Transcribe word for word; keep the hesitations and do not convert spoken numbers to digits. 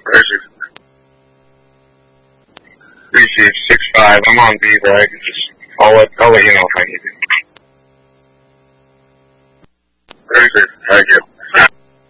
Roger. Appreciate six five. I'm on B right. Just I'll let I'll let you know if I need it. Roger.